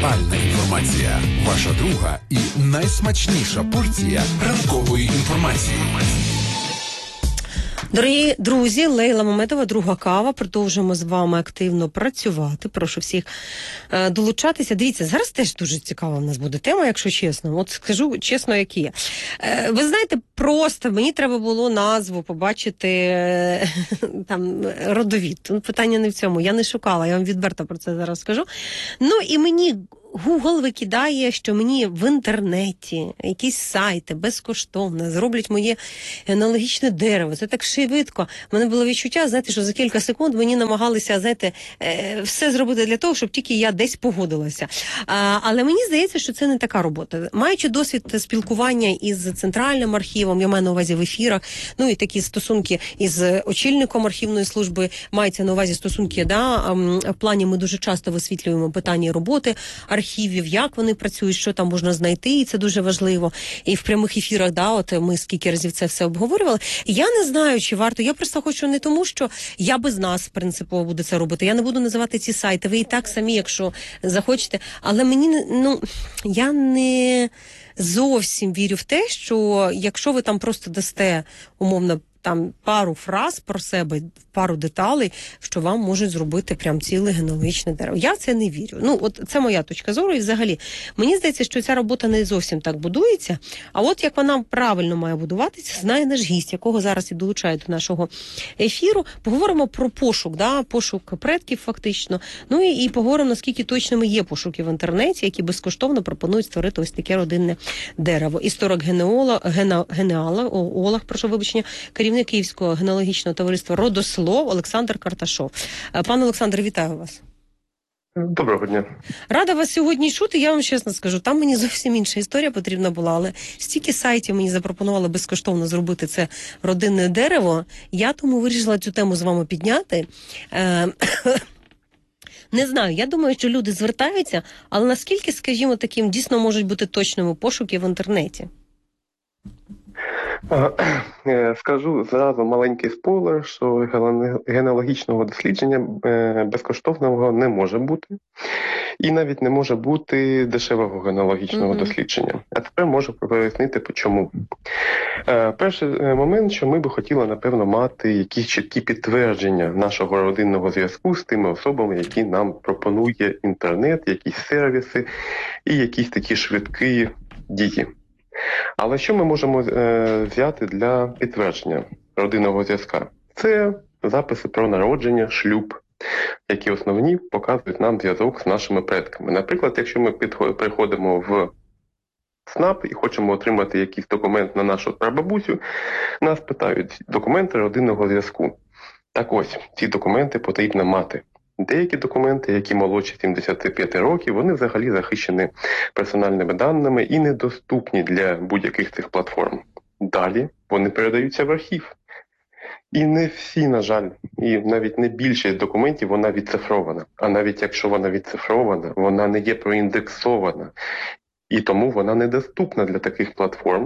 Актуальна інформація. Ваша друга і найсмачніша порція ранкової інформації. Дорогі друзі, Лейла Мамедова, друга кава. Продовжуємо з вами активно працювати. Прошу всіх долучатися. Дивіться, зараз теж дуже цікава в нас буде тема, якщо чесно. От скажу чесно, як є. Ви знаєте, просто мені треба було назву побачити там родовід. Питання не в цьому. Я не шукала, я вам відверто про це зараз скажу. Ну і мені Google викидає, що мені в інтернеті якісь сайти безкоштовно зроблять моє генеалогічне дерево. Це так швидко. У мене було відчуття, знаєте, що за кілька секунд мені намагалися, знаєте, все зробити для того, щоб тільки я десь погодилася. Але мені здається, що це не така робота. Маючи досвід спілкування із Центральним архівом, я маю на увазі в ефірах, ну і такі стосунки із очільником архівної служби, мається на увазі стосунки, в плані ми дуже часто висвітлюємо питання роботи архівів, як вони працюють, що там можна знайти, і це дуже важливо. І в прямих ефірах, от ми скільки разів це все обговорювали. Я не знаю, чи варто. Я просто хочу не тому, що я без нас принципово буду це робити. Я не буду називати ці сайти. Ви і так самі, якщо захочете. Але мені, я не зовсім вірю в те, що якщо ви там просто дасте, умовно, там пару фраз про себе, пару деталей, що вам можуть зробити прям ціле генеалогічне дерево. Я в це не вірю. От це моя точка зору. І взагалі, мені здається, що ця робота не зовсім так будується. А от як вона правильно має будуватися, знає наш гість, якого зараз і долучають до нашого ефіру. Поговоримо про пошук, пошук предків фактично. Ну і поговоримо, наскільки точними є пошуки в інтернеті, які безкоштовно пропонують створити ось таке родинне дерево. Історик генеалог, керівник Київського генеалогічного товариства «Родослов» Олександр Карташов. Пане Олександре, вітаю вас. Доброго дня. Рада вас сьогодні чути, я вам чесно скажу, там мені зовсім інша історія потрібна була, але стільки сайтів мені запропонували безкоштовно зробити це родинне дерево, я тому вирішила цю тему з вами підняти. Не знаю, я думаю, що люди звертаються, але наскільки, скажімо, таким дійсно можуть бути точними пошуки в інтернеті? Скажу зразу маленький спойлер, що генеалогічного дослідження безкоштовного не може бути. І навіть не може бути дешевого генеалогічного дослідження. А тепер можу пояснити, чому. Перший момент, що ми би хотіли, напевно, мати якісь чіткі підтвердження нашого родинного зв'язку з тими особами, які нам пропонує інтернет, якісь сервіси і якісь такі швидкі дії. Але що ми можемо взяти для підтвердження родинного зв'язка? Це записи про народження, шлюб, які основні показують нам зв'язок з нашими предками. Наприклад, якщо ми приходимо в СНАП і хочемо отримати якийсь документ на нашу прабабусю, нас питають документи родинного зв'язку. Так ось, ці документи потрібно мати. Деякі документи, які молодші 75 років, вони взагалі захищені персональними даними і недоступні для будь-яких цих платформ. Далі вони передаються в архів. І не всі, на жаль, і навіть не більшість документів вона відцифрована. А навіть якщо вона відцифрована, вона не є проіндексована. І тому вона недоступна для таких платформ.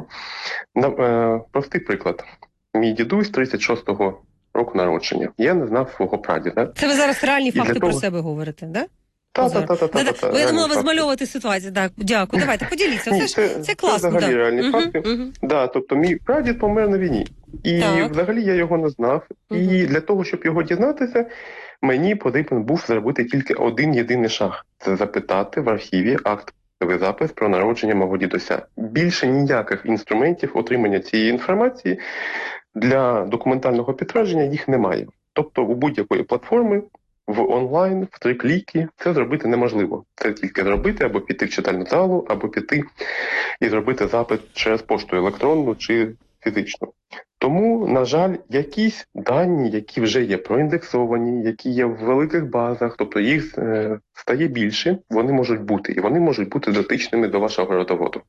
Простий приклад. Мій дідусь 36-го року народження. Я не знав свого прадіда. Це ви зараз реальні факти про себе говорите, так? Так. Я думала, ви змальовувати ситуацію. Так, дякую. Давайте, поділіться. Це класно. Це взагалі реальні факти. Тобто мій прадід помер на війні. І взагалі я його не знав. І для того, щоб його дізнатися, мені потрібен був зробити тільки один єдиний шаг. Це запитати в архіві актовий запис про народження мого дідуся. Більше ніяких інструментів отримання цієї інформації для документального підтвердження їх немає. Тобто у будь-якої платформи в онлайн, в 3 кліки це зробити неможливо. Це тільки зробити або піти в читальну залу, або піти і зробити запит через пошту електронну чи фізичну. Тому, на жаль, якісь дані, які вже є проіндексовані, які є в великих базах, тобто їх стає більше, вони можуть бути. І вони можуть бути дотичними до вашого родоводу.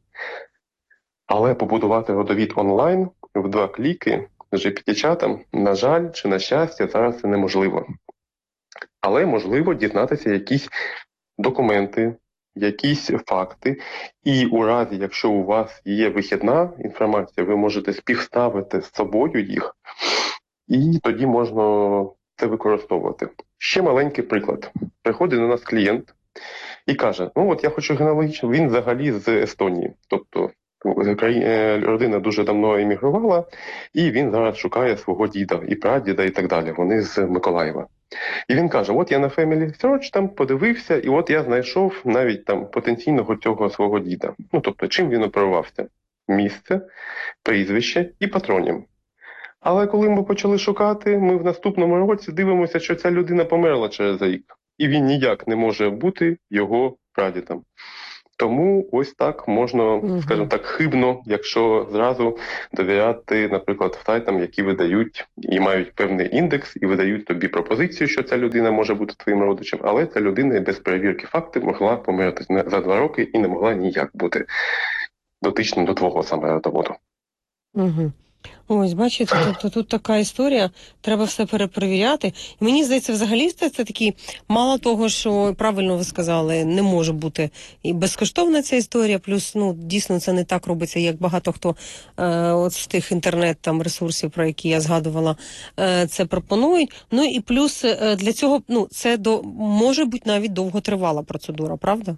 Але побудувати родовід онлайн в 2 кліки з GPT-чатом, на жаль, чи на щастя, зараз це неможливо. Але можливо дізнатися якісь документи, якісь факти. І у разі, якщо у вас є вихідна інформація, ви можете співставити з собою їх, і тоді можна це використовувати. Ще маленький приклад. Приходить до нас клієнт і каже, ну от я хочу генеалогічно, він взагалі з Естонії, тобто родина дуже давно емігрувала, і він зараз шукає свого діда і прадіда і так далі, вони з Миколаєва. І він каже, от я на Family Search там подивився, і от я знайшов навіть там потенційного цього свого діда. Ну, тобто, чим він оперувався? Місце, прізвище і патронім. Але коли ми почали шукати, ми в наступному році дивимося, що ця людина померла через рік. І він ніяк не може бути його прадідом. Тому ось так можна, скажімо так, хибно, якщо зразу довіряти, наприклад, сайтам, які видають і мають певний індекс, і видають тобі пропозицію, що ця людина може бути твоїм родичем, але ця людина без перевірки фактів могла померти за 2 роки і не могла ніяк бути дотичним до твого саме родоводу. Угу. Ось, бачите, тобто тут така історія, треба все перепровіряти. І мені здається, взагалі це такий, мало того, що, правильно ви сказали, не може бути і безкоштовна ця історія, плюс, ну, дійсно, це не так робиться, як багато хто от з тих інтернет-ресурсів, про які я згадувала, це пропонують. Ну, і плюс для цього, ну, це може бути навіть довготривала процедура, правда?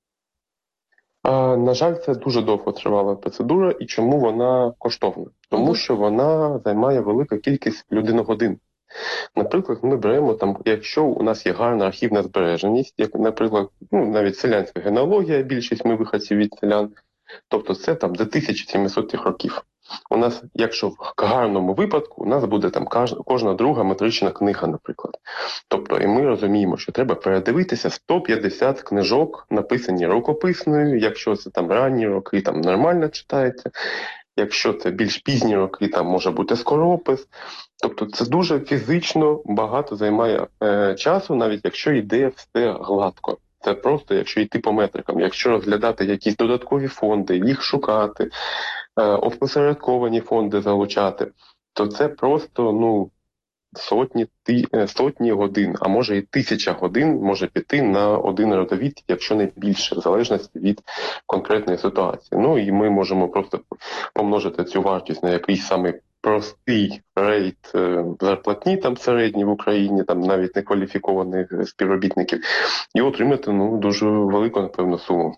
На жаль, це дуже довго тривала процедура, і чому вона коштовна? Тому що вона займає велику кількість людиногодин. Наприклад, ми беремо там, якщо у нас є гарна архівна збереженість, як, наприклад, ну, навіть селянська генеалогія, більшість ми виходці від селян, тобто це там до 1700-х років. У нас, якщо в гарному випадку, у нас буде там кожна друга метрична книга, наприклад. Тобто, і ми розуміємо, що треба передивитися 150 книжок, написані рукописною, якщо це там ранні роки, там нормально читається, якщо це більш пізні роки, там може бути скоропис. Тобто це дуже фізично багато займає часу, навіть якщо йде все гладко. Це просто, якщо йти по метрикам, якщо розглядати якісь додаткові фонди, їх шукати, опосередковані фонди залучати, то це просто, ну, сотні годин, а може і 1000 годин може піти на один родовід, якщо не більше, в залежності від конкретної ситуації. Ну і ми можемо просто помножити цю вартість на якийсь самий простий рейт зарплатні там середні в Україні, там навіть некваліфікованих співробітників, і отримати, ну, дуже велику, напевно, суму.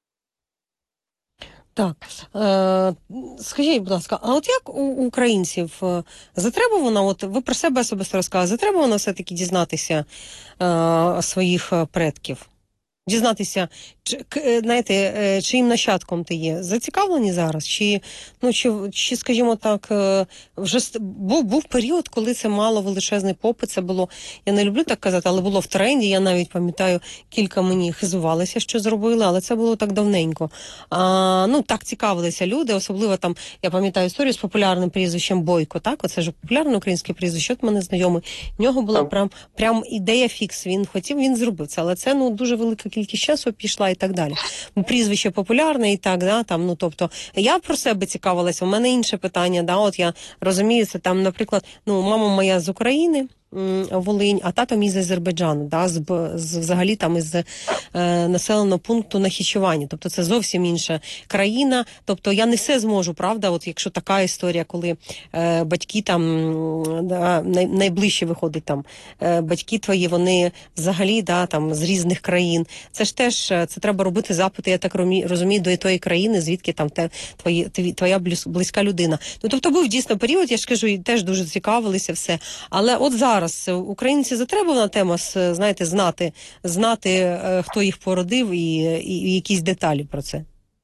Так, скажіть, будь ласка, а от як у українців затребувано, от ви про себе особисто розказали, затребувано все-таки дізнатися своїх предків? Дізнатися, знаєте, чиїм нащадком ти є? Зацікавлені зараз? Чи скажімо так, вже був період, коли це мало величезний попит, це було, я не люблю так казати, але було в тренді, я навіть пам'ятаю, кілька мені хизувалися, що зробили, але це було так давненько. Ну, так цікавилися люди, особливо там, я пам'ятаю історію з популярним прізвищем Бойко, так? Оце ж популярне українське прізвище, от мене знайомий. В нього була прям ідея фікс, він хотів, він зробив це, але це, ну, дуже велика кількість часу пішла і так далі. Прізвище популярне і так, да, там, ну, тобто, я про себе цікавилася, у мене інше питання, да, от я розумію, це там, наприклад, ну, мама моя з України, Волинь, а тато мій з Азербайджану, да, взагалі там із населеного пункту Нахічевані. Тобто це зовсім інша країна. Тобто я не все зможу, правда, от якщо така історія, коли батьки там, да, найближче виходить там, батьки твої, вони взагалі, да, там, з різних країн. Це ж теж, це треба робити запити, я так розумію, до тої країни, звідки там твоя близька людина. Ну, тобто був дійсно період, я ж кажу, і теж дуже цікавилися все. Але от зараз українці затребувана тема, знаєте, знати, хто їх породив і якісь деталі про це.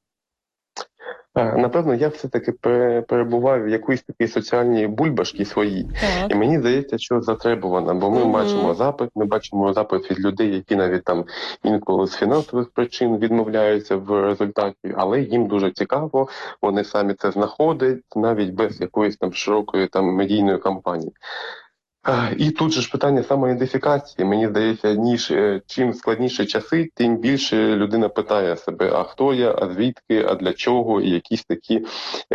Напевно, я все-таки перебуваю в якоїсь такій соціальній бульбашці своїй. Так. І мені здається, що затребувана, бо ми бачимо запит від людей, які навіть там інколи з фінансових причин відмовляються в результаті, але їм дуже цікаво, вони самі це знаходять, навіть без якоїсь там широкої там медійної кампанії. І тут же ж питання самоідентифікації. Мені здається, чим складніші часи, тим більше людина питає себе, а хто я, а звідки, а для чого, і якісь такі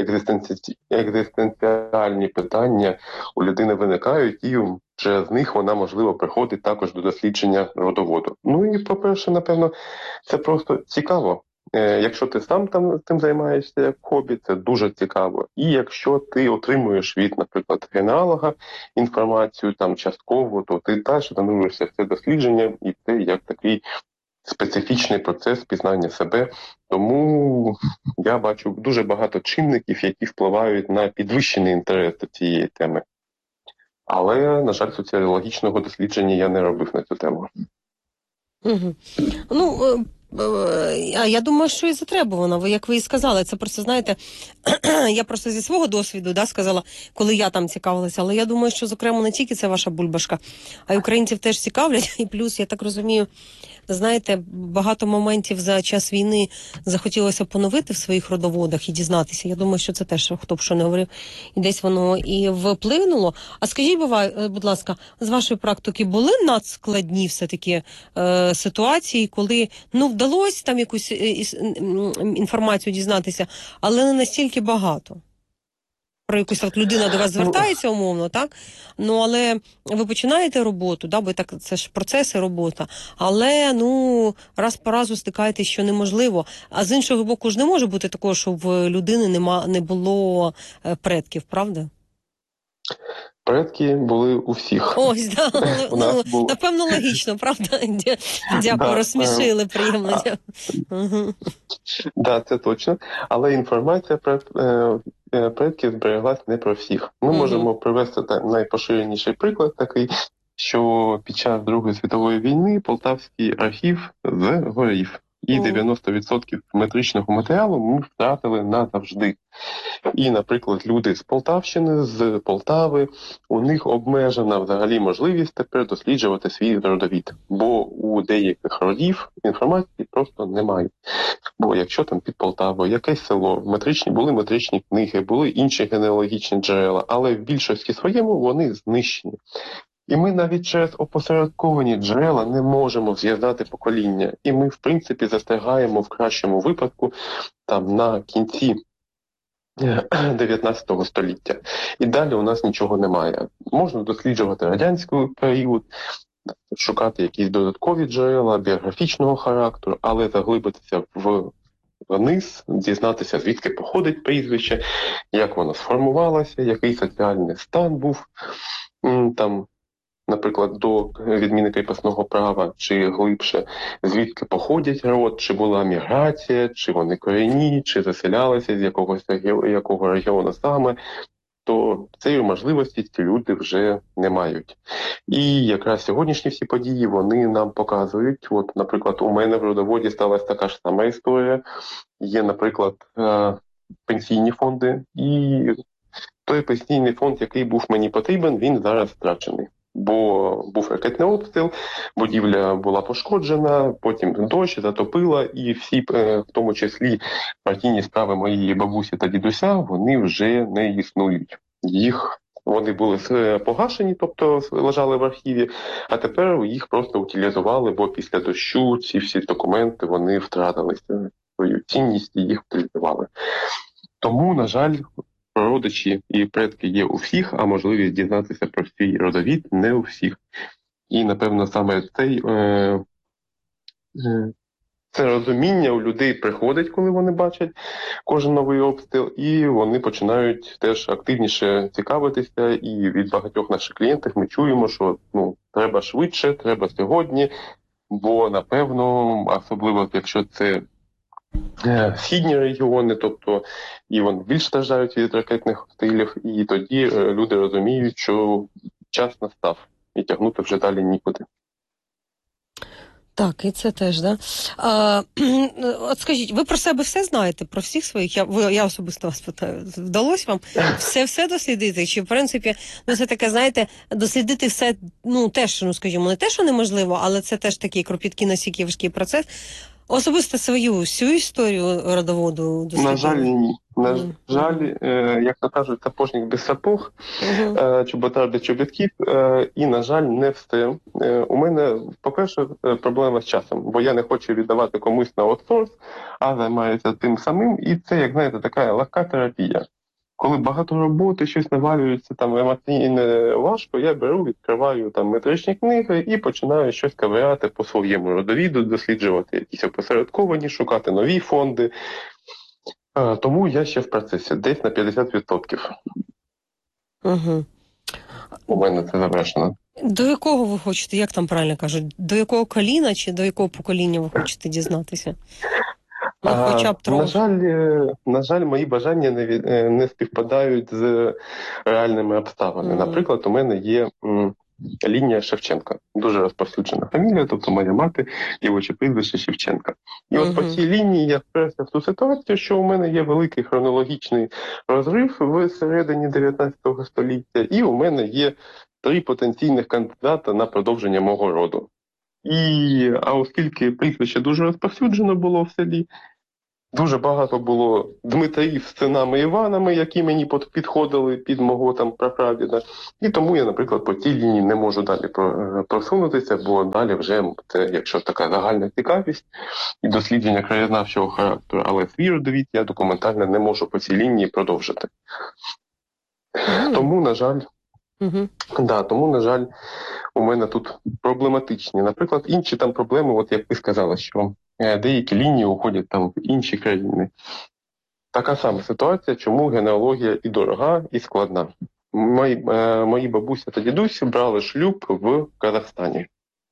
екзистенціальні питання у людини виникають, і через них вона, можливо, приходить також до дослідження родоводу. Ну і, по-перше, напевно, це просто цікаво. Якщо ти сам там тим займаєшся як хобі, це дуже цікаво. І якщо ти отримуєш від, наприклад, генеалога інформацію там частково, то ти теж занурюєшся в це дослідження, і це як такий специфічний процес пізнання себе. Тому я бачу дуже багато чинників, які впливають на підвищений інтерес до цієї теми. Але, на жаль, соціологічного дослідження я не робив на цю тему. Угу. Ну, я думаю, що і затребувано. Як ви і сказали, це просто, знаєте, я просто зі свого досвіду сказала, коли я там цікавилася, але я думаю, що, зокрема, не тільки це ваша бульбашка, а й українців теж цікавлять. І плюс, я так розумію, знаєте, багато моментів за час війни захотілося поновити в своїх родоводах і дізнатися. Я думаю, що це теж, хто б що не говорив, і десь воно і вплинуло. А скажіть, будь ласка, з вашої практики були надскладні все-таки ситуації, коли, вдалося там якусь інформацію дізнатися, але не настільки багато? Про якусь людина до вас звертається умовно, так? Але ви починаєте роботу, бо так це ж процеси, робота, але, раз по разу стикаєтесь, що неможливо. А з іншого боку ж не може бути такого, що в людини не було предків, правда? Предки були у всіх. Ось, напевно, логічно, правда? Дякую, розсмішили, приємно. Так, це точно. Але інформація про предків збереглась не про всіх. Ми можемо привести найпоширеніший приклад такий, що під час Другої світової війни Полтавський архів згорів. І 90% метричного матеріалу ми втратили назавжди. І, наприклад, люди з Полтавщини, з Полтави, у них обмежена взагалі можливість тепер досліджувати свій родовід. Бо у деяких родів інформації просто немає. Бо якщо там під Полтавою якесь село, були метричні книги, були інші генеалогічні джерела, але в більшості своєму вони знищені. І ми навіть через опосередковані джерела не можемо зв'язати покоління. І ми, в принципі, застерігаємо в кращому випадку там на кінці 19 століття. І далі у нас нічого немає. Можна досліджувати радянський період, шукати якісь додаткові джерела біографічного характеру, але заглибитися вниз, дізнатися, звідки походить прізвище, як воно сформувалося, який соціальний стан був там, наприклад, до відміни кріпосного права, чи глибше, звідки походять род, чи була міграція, чи вони корінні, чи заселялися з якого регіону саме, то цієї можливості ці люди вже не мають. І якраз сьогоднішні всі події, вони нам показують, от, наприклад, у мене в родоводі сталася така ж сама історія, є, наприклад, пенсійні фонди, і той пенсійний фонд, який був мені потрібен, він зараз втрачений. Бо був ракетний обстріл, будівля була пошкоджена, потім дощ затопила, і всі, в тому числі партійні справи моєї бабусі та дідуся, вони вже не існують. Вони були погашені, тобто лежали в архіві, а тепер їх просто утилізували, бо після дощу ці всі документи, вони втратилися, свою цінність і їх утилізували. Тому, на жаль, родичі і предки є у всіх, а можливість дізнатися про свій родовід не у всіх. І, напевно, саме це розуміння у людей приходить, коли вони бачать кожен новий обстріл, і вони починають теж активніше цікавитися, і від багатьох наших клієнтів ми чуємо, що треба швидше, треба сьогодні, бо, напевно, особливо, якщо це східні регіони, тобто і вони більш страждають від ракетних обстрілів, і тоді люди розуміють, що час настав, і тягнути вже далі нікуди. Так, і це теж, да? От скажіть, ви про себе все знаєте? Про всіх своїх? Я особисто вас питаю. Вдалося вам все дослідити? Чи, в принципі, це таке, знаєте, дослідити все, теж, скажімо, не те, що неможливо, але це теж такий кропіткий насіківський процес. Особисто свою всю історію родоводу дослідили? На жаль, ні. На жаль, як то кажуть, сапожник без сапог, чоботар без чобітків, і, на жаль, не все. У мене, по-перше, проблема з часом, бо я не хочу віддавати комусь на аутсорс, а займаюся тим самим, і це, як знаєте, така легка терапія. Коли багато роботи, щось навалюється, там емоційно важко, я беру, відкриваю там метричні книги і починаю щось ковиряти по своєму родовіду, досліджувати якісь опосередковані, шукати нові фонди. Тому я ще в процесі, десь на 50%. Угу. У мене це завершено. До якого ви хочете, як там правильно кажуть, до якого коліна чи до якого покоління ви хочете дізнатися? Ну, хоча б трохи. На жаль, мої бажання не співпадають з реальними обставинами. Наприклад, у мене є лінія Шевченка, дуже розповсюджена фамілія, тобто моя мати, дівоче прізвище Шевченка. І от по цій лінії я вперся в ту ситуацію, що у мене є великий хронологічний розрив в середині 19 століття, і у мене є 3 потенційних кандидата на продовження мого роду. А оскільки прізвище дуже розповсюджено було в селі, дуже багато було Дмитрів з синами Іванами, які мені підходили під мого там прапрадіда. І тому я, наприклад, по цій лінії не можу далі просунутися, бо далі вже це, якщо така загальна цікавість і дослідження краєзнавчого характеру, але свій родовід я документально не можу по цій лінії продовжити. Тому, на жаль, у мене тут проблематичні. Наприклад, інші там проблеми, от як ви сказали, що деякі лінії уходять там в інші країни. Така сама ситуація, чому генеалогія і дорога, і складна. Мої бабуся та дідусь брали шлюб в Казахстані.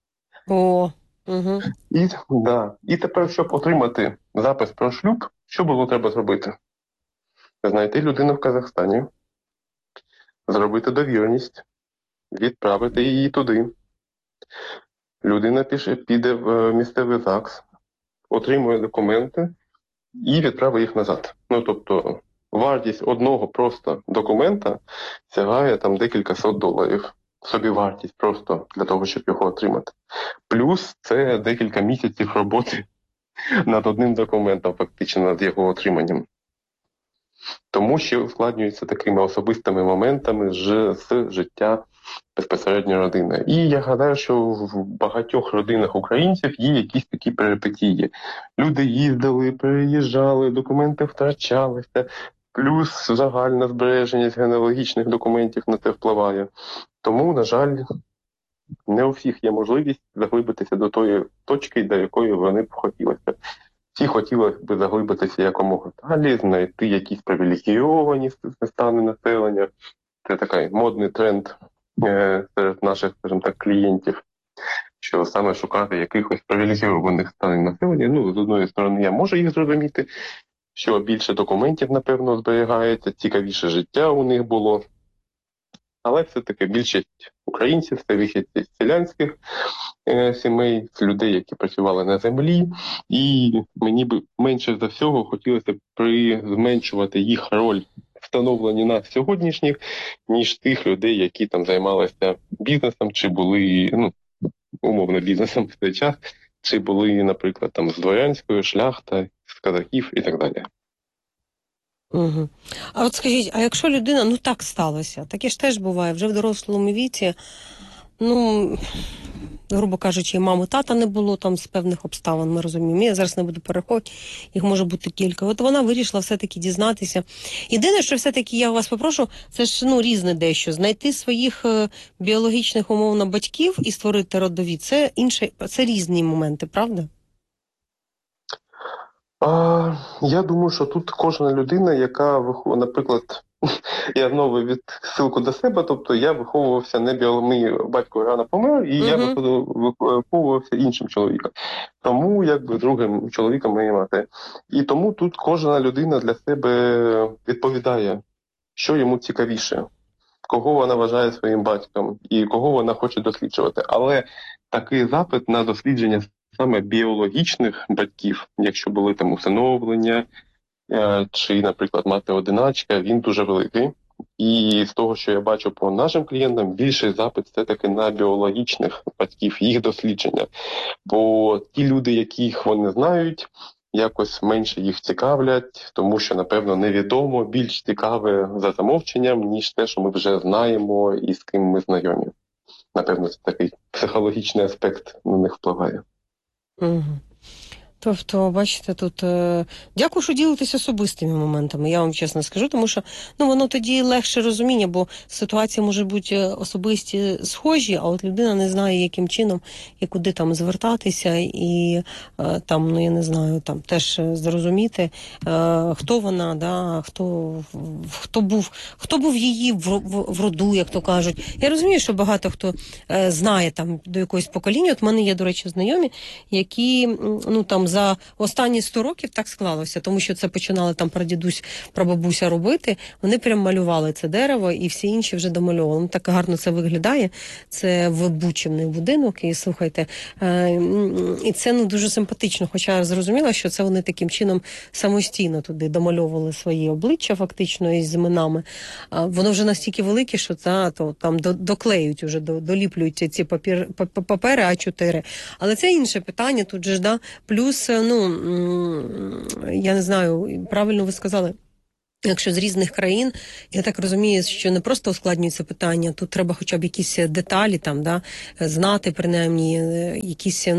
І тепер, щоб отримати запис про шлюб, що було треба зробити? Знайти людину в Казахстані, зробити довіреність, відправити її туди. Людина піде в місцевий ЗАГС, отримує документи і відправить їх назад. Ну, тобто, вартість одного просто документа сягає там декілька сот доларів. Собівартість просто для того, щоб його отримати. Плюс це декілька місяців роботи над одним документом, фактично, над його отриманням. Тому що ускладнюється такими особистими моментами з життя безпосередньо родини. І я гадаю, що в багатьох родинах українців є якісь такі перипетії. Люди їздили, переїжджали, документи втрачалися, плюс загальна збереженість генеалогічних документів на це впливає. Тому, на жаль, не у всіх є можливість заглибитися до тої точки, до якої вони б хотілося. Всі хотіли б заглибитися якомога далі, знайти якісь привілегійовані стани населення. Це такий модний тренд серед наших, скажімо так, клієнтів, що саме шукати якихось привілегійованих станів населення. Ну, з одної сторони, я можу їх зрозуміти, що більше документів, напевно, зберігається, цікавіше життя у них було. Але все-таки більшість українців – це вихідці з селянських сімей, з людей, які працювали на землі. І мені б менше за всього хотілося зменшувати їх роль встановлені нас сьогоднішніх, ніж тих людей, які там займалися бізнесом, чи були, умовно, бізнесом в той час, чи були, наприклад, там з дворянської, шляхта, з казаків і так далі. А от скажіть, а якщо людина, так сталося, таке ж теж буває, вже в дорослому віці, грубо кажучи, мами, тата не було там з певних обставин, ми розуміємо. Я зараз не буду переходити, їх може бути кілька. От вона вирішила все-таки дізнатися. Єдине, що все-таки я вас попрошу, це ж різне дещо. Знайти своїх біологічних, умовно, батьків і створити родовід, це різні моменти, правда? Я думаю, що тут кожна людина, яка виховує, наприклад, я знову відсилку до себе, тобто я виховувався не мій батько рано помер, і я виховувався іншим чоловіком. Тому, другим чоловіком моєї мати. І тому тут кожна людина для себе відповідає, що йому цікавіше, кого вона вважає своїм батьком і кого вона хоче досліджувати. Але такий запит на дослідження саме біологічних батьків, якщо були там усиновлення, чи, наприклад, мати-одиначка, він дуже великий. І з того, що я бачу по нашим клієнтам, більший запит все-таки на біологічних батьків, їх дослідження. Бо ті люди, яких вони знають, якось менше їх цікавлять, тому що, напевно, невідомо, більш цікаве за замовченням, ніж те, що ми вже знаємо і з ким ми знайомі. Напевно, це такий психологічний аспект на них впливає. Тобто, бачите, тут дякую, що ділитесь особистими моментами, я вам чесно скажу, тому що воно тоді легше розуміння, бо ситуації можуть бути особисті схожі, а от людина не знає, яким чином і куди там звертатися, і там, я не знаю, там теж зрозуміти, хто вона, да, хто був її в роду, як то кажуть. Я розумію, що багато хто знає там до якогось покоління. От в мене є, до речі, знайомі, які, там, за останні 100 років так склалося, тому що це починали там прадідусь, прабабуся робити, вони прям малювали це дерево, і всі інші вже домальовували. Так гарно це виглядає, це вибучений будинок, і слухайте, і це дуже симпатично, хоча зрозуміло, що це вони таким чином самостійно туди домальовували свої обличчя, фактично, із іменами. Воно вже настільки велике, що то там доклеють уже, доліплюють ці папери А4. Але це інше питання, тут же ж, да, плюс, я не знаю, правильно ви сказали, якщо з різних країн, я так розумію, що не просто ускладнюється питання, тут треба хоча б якісь деталі там, да, знати, принаймні, якісь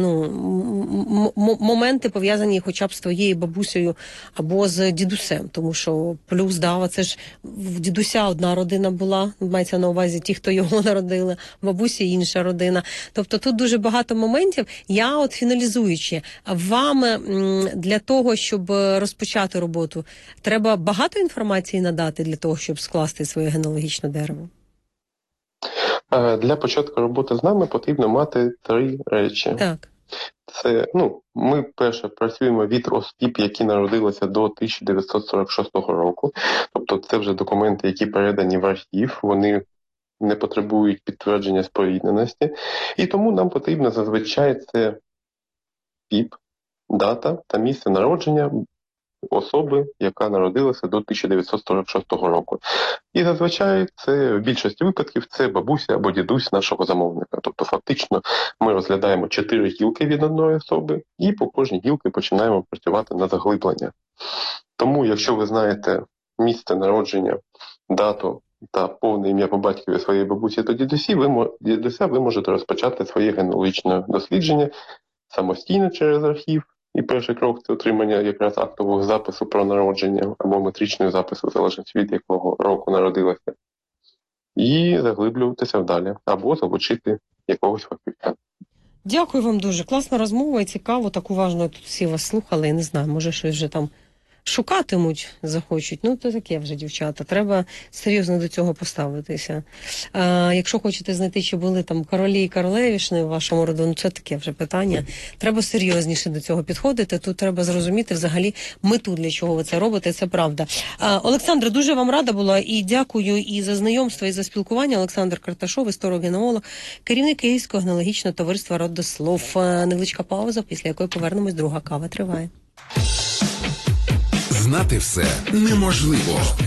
моменти пов'язані хоча б з твоєю бабусею або з дідусем, тому що плюс, да, це ж в дідуся одна родина була, мається на увазі ті, хто його народили, в бабусі інша родина. Тобто тут дуже багато моментів. Я от фіналізуючи, вам для того, щоб розпочати роботу, треба багато інформації надати для того, щоб скласти своє генеалогічне дерево? Для початку роботи з нами потрібно мати 3 речі. Так. Це, ми перше працюємо від осіб, які народилися до 1946 року. Тобто це вже документи, які передані в архів, вони не потребують підтвердження спорідненості. І тому нам потрібно зазвичай це ПІП, дата та місце народження особи, яка народилася до 1946 року. І зазвичай це в більшості випадків це бабуся або дідусь нашого замовника. Тобто фактично ми розглядаємо 4 гілки від одної особи і по кожній гілки починаємо працювати на заглиблення. Тому, якщо ви знаєте місце народження, дату та повне ім'я по батькові своєї бабусі та дідуся, ви можете розпочати своє генеалогічне дослідження самостійно через архів. І перший крок – це отримання якраз актового запису про народження або метричного запису, залежно від якого року народилася. І заглиблюватися далі, або залучити якогось фахівця. Дякую вам дуже. Класна розмова і цікаво, так уважно тут всі вас слухали. Я не знаю, може щось вже там шукатимуть, захочуть. То таке вже, дівчата. Треба серйозно до цього поставитися. Якщо хочете знайти, чи були там королі і королевішни в вашому роду, це таке вже питання. Треба серйозніше до цього підходити. Тут треба зрозуміти взагалі мету, для чого ви це робите. Це правда. Олександра, дуже вам рада була і дякую і за знайомство, і за спілкування. Олександр Карташов, історик-генеалог, керівник Київського генеалогічного товариства «Родослов». Невеличка пауза, після якої повернемось. Друга кава триває. Знати все неможливо.